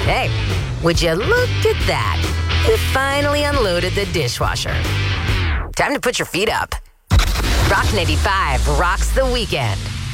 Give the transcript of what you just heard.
Hey, would you look at that? You finally unloaded the dishwasher. Time to put your feet up. Rock 95 rocks the weekend.